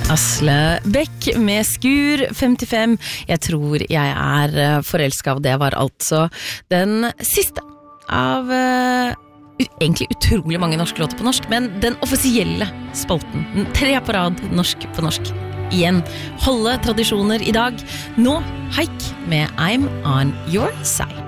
Asle Bekk med Skur 55. Jeg tror jeg forelsket av det var altså den siste av egentlig utrolig mange norske låter på norsk, men den offisielle spalten. 3 på rad norsk på norsk. Igjen, holde tradisjoner i dag. Nå Haik med I'm on your side.